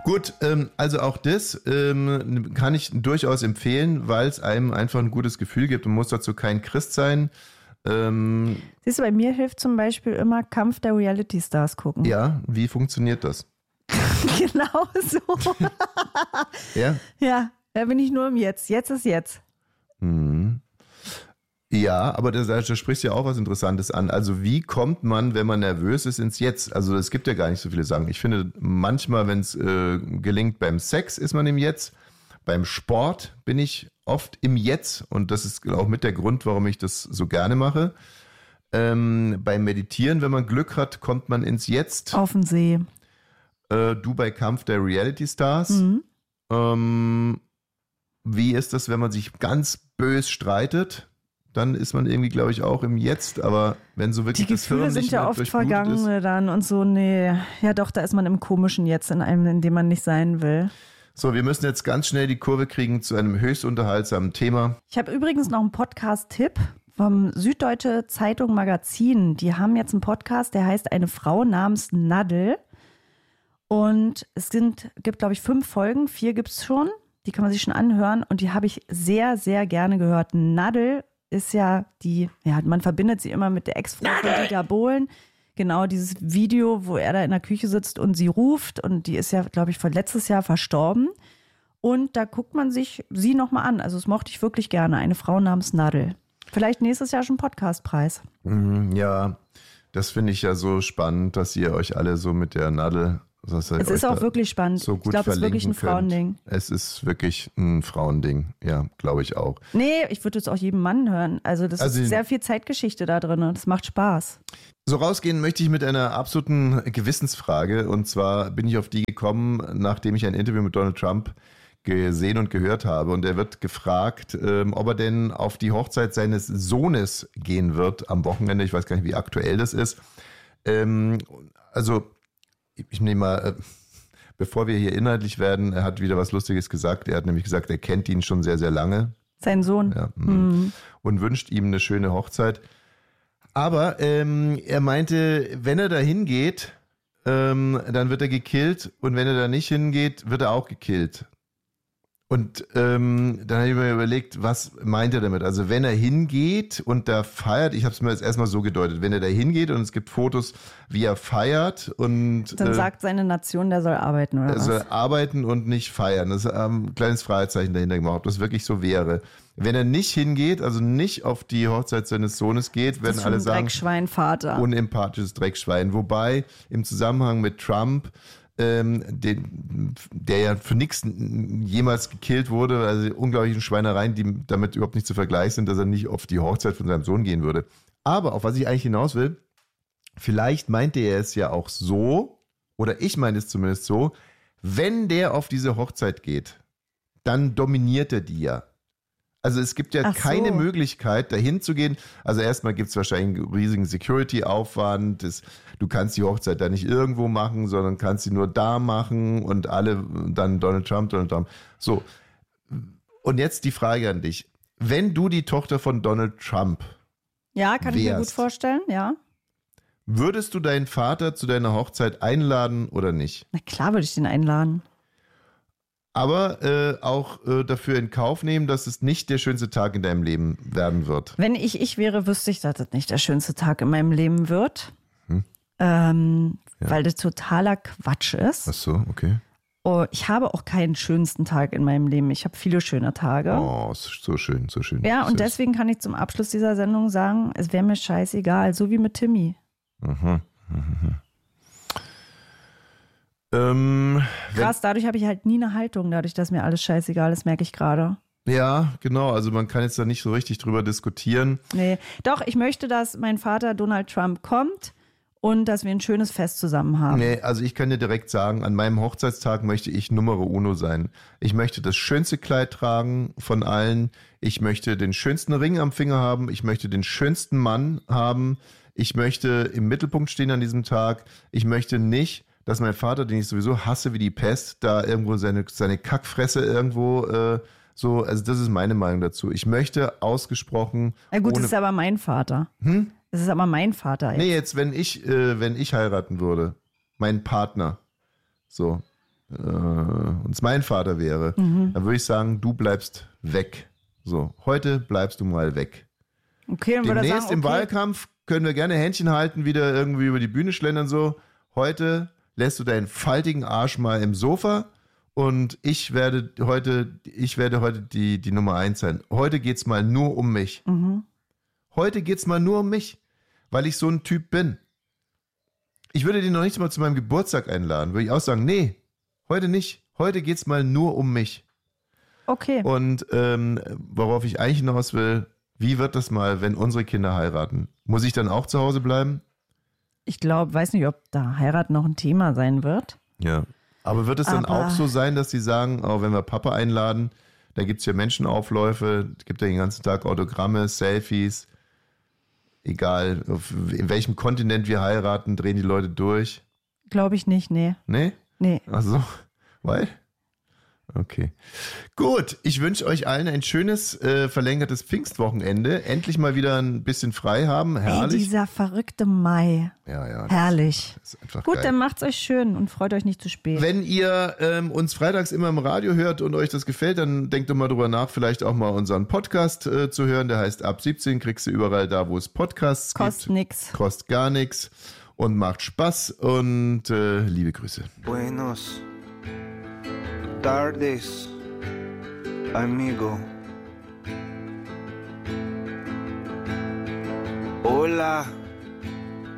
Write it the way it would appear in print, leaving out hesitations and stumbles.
Gut, also auch das kann ich durchaus empfehlen, weil es einem einfach ein gutes Gefühl gibt und muss dazu kein Christ sein. Siehst du, bei mir hilft zum Beispiel immer Kampf der Reality Stars gucken. Ja, wie funktioniert das? Genau so. Ja? Ja, da bin ich nur im Jetzt. Jetzt ist jetzt. Ja, aber da sprichst du ja auch was Interessantes an. Also wie kommt man, wenn man nervös ist, ins Jetzt? Also es gibt ja gar nicht so viele Sachen. Ich finde manchmal, wenn es gelingt, beim Sex ist man im Jetzt. Beim Sport bin ich oft im Jetzt und das ist auch mit der Grund, warum ich das so gerne mache. Beim Meditieren, wenn man Glück hat, kommt man ins Jetzt. Auf den See. Du bei Kampf der Reality Stars. Wie ist das, wenn man sich ganz bös streitet? Dann ist man irgendwie, glaube ich, auch im Jetzt. Aber wenn so wirklich die das Hirn Gefühle sind nicht ja mehr oft durchblutet Vergangene ist. dann und so, nee. Ja doch, da ist man im komischen Jetzt, in einem, in dem man nicht sein will. So, wir müssen jetzt ganz schnell die Kurve kriegen zu einem höchst unterhaltsamen Thema. Ich habe übrigens noch einen Podcast-Tipp vom Süddeutsche Zeitung Magazin. Die haben jetzt einen Podcast, der heißt Eine Frau namens Nadel. Und es gibt, glaube ich, 5 Folgen, 4 gibt es schon. Die kann man sich schon anhören und die habe ich sehr, sehr gerne gehört. Nadel ist ja man verbindet sie immer mit der Ex-Frau von Dieter Bohlen. Genau, dieses Video, wo er da in der Küche sitzt und sie ruft und die ist ja, glaube ich, letztes Jahr verstorben. Und da guckt man sich sie nochmal an. Also das mochte ich wirklich gerne. Eine Frau namens Nadel. Vielleicht nächstes Jahr schon Podcastpreis. Ja, das finde ich ja so spannend, dass ihr euch alle so mit der Nadel... Es ist auch wirklich spannend. So gut ich glaube, es ist wirklich ein Frauending. Es ist wirklich ein Frauending, ja, glaube ich auch. Nee, ich würde es auch jedem Mann hören. Also das ist sehr viel Zeitgeschichte da drin. Das macht Spaß. So rausgehen möchte ich mit einer absoluten Gewissensfrage. Und zwar bin ich auf die gekommen, nachdem ich ein Interview mit Donald Trump gesehen und gehört habe. Und er wird gefragt, ob er denn auf die Hochzeit seines Sohnes gehen wird am Wochenende. Ich weiß gar nicht, wie aktuell das ist. Ich nehme mal, bevor wir hier inhaltlich werden, er hat wieder was Lustiges gesagt. Er hat nämlich gesagt, er kennt ihn schon sehr, sehr lange. Sein Sohn. Ja, und wünscht ihm eine schöne Hochzeit. Aber er meinte, wenn er da hingeht, dann wird er gekillt. Und wenn er da nicht hingeht, wird er auch gekillt. Und dann habe ich mir überlegt, was meint er damit? Also wenn er hingeht und da feiert, ich habe es mir jetzt erstmal so gedeutet, wenn er da hingeht und es gibt Fotos, wie er feiert und... Dann sagt seine Nation, der soll arbeiten oder was? Er soll arbeiten und nicht feiern. Das ist ein kleines Fragezeichen dahinter gemacht, ob das wirklich so wäre. Wenn er nicht hingeht, also nicht auf die Hochzeit seines Sohnes geht, werden alle sagen... Dreckschwein-Vater. Unempathisches Dreckschwein. Wobei im Zusammenhang mit Trump... der ja für nichts jemals gekillt wurde, also unglaublichen Schweinereien, die damit überhaupt nicht zu vergleichen sind, dass er nicht auf die Hochzeit von seinem Sohn gehen würde. Aber auf was ich eigentlich hinaus will, vielleicht meinte er es ja auch so, oder ich meine es zumindest so, wenn der auf diese Hochzeit geht, dann dominiert er die ja. Also es gibt ja keine Möglichkeit, dahin zu gehen. Also erstmal gibt es wahrscheinlich einen riesigen Security-Aufwand. Du kannst die Hochzeit da nicht irgendwo machen, sondern kannst sie nur da machen und alle dann Donald Trump. So, und jetzt die Frage an dich. Wenn du die Tochter von Donald Trump kann ich mir gut vorstellen, ja. Würdest du deinen Vater zu deiner Hochzeit einladen oder nicht? Na klar würde ich den einladen. Aber auch dafür in Kauf nehmen, dass es nicht der schönste Tag in deinem Leben werden wird. Wenn ich wäre, wüsste ich, dass das nicht der schönste Tag in meinem Leben wird. Weil das totaler Quatsch ist. Ach so, okay. Oh, ich habe auch keinen schönsten Tag in meinem Leben. Ich habe viele schöne Tage. Oh, so schön, so schön. Ja, und deswegen kann ich zum Abschluss dieser Sendung sagen, es wäre mir scheißegal, so wie mit Timmy. Krass, dadurch habe ich halt nie eine Haltung, dadurch, dass mir alles scheißegal ist, merke ich gerade. Ja, genau, also man kann jetzt da nicht so richtig drüber diskutieren. Nee, doch, ich möchte, dass mein Vater Donald Trump kommt und dass wir ein schönes Fest zusammen haben. Nee, also ich kann dir direkt sagen, an meinem Hochzeitstag möchte ich Numero Uno sein. Ich möchte das schönste Kleid tragen von allen. Ich möchte den schönsten Ring am Finger haben. Ich möchte den schönsten Mann haben. Ich möchte im Mittelpunkt stehen an diesem Tag. Ich möchte nicht, dass mein Vater, den ich sowieso hasse wie die Pest, da irgendwo seine Kackfresse irgendwo so, also das ist meine Meinung dazu. Ich möchte ausgesprochen... Na gut, das ist aber mein Vater. Das ist aber mein Vater jetzt. Nee, jetzt, wenn ich heiraten würde, mein Partner, so, und es mein Vater wäre, dann würde ich sagen, du bleibst weg. So, heute bleibst du mal weg. Okay, dann würde er Demnächst sagen, im Wahlkampf können wir gerne Händchen halten, wieder irgendwie über die Bühne schlendern so. Heute lässt du deinen faltigen Arsch mal im Sofa und ich werde heute die Nummer 1 sein. Heute geht's mal nur um mich. Heute geht's mal nur um mich, weil ich so ein Typ bin. Ich würde den noch nicht mal zu meinem Geburtstag einladen. Würde ich auch sagen, nee, heute nicht. Heute geht's mal nur um mich. Okay. Und worauf ich eigentlich hinaus will, wie wird das mal, wenn unsere Kinder heiraten? Muss ich dann auch zu Hause bleiben? Ich glaube, weiß nicht, ob da Heirat noch ein Thema sein wird. Ja. Aber wird es dann auch so sein, dass sie sagen, oh, wenn wir Papa einladen, da gibt es ja Menschenaufläufe, es gibt ja den ganzen Tag Autogramme, Selfies, egal in welchem Kontinent wir heiraten, drehen die Leute durch? Glaube ich nicht, nee. Nee? Nee. Ach so, weil? Okay. Gut, ich wünsche euch allen ein schönes, verlängertes Pfingstwochenende. Endlich mal wieder ein bisschen frei haben. Herrlich. Ey, dieser verrückte Mai. Ja, herrlich. Das ist einfach gut, geil. dann macht's euch schön und freut euch nicht zu spät. Wenn ihr uns freitags immer im Radio hört und euch das gefällt, dann denkt doch mal drüber nach, vielleicht auch mal unseren Podcast zu hören. Der heißt Ab 17, kriegst du überall da, wo es Podcasts Kostet gibt. nix. Kostet gar nichts und macht Spaß und liebe Grüße. Buenos tardes, amigo. Hola,